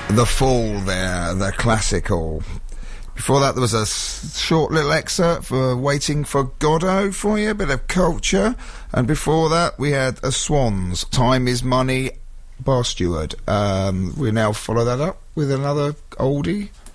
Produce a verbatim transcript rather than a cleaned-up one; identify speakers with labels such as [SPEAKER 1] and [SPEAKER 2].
[SPEAKER 1] The Fall there, the classical. Before that there was a s- short little excerpt for Waiting for Godot for you, a bit of culture. And before that we had a Swans, Time is Money, Bar Steward. Um, we now follow that up with another oldie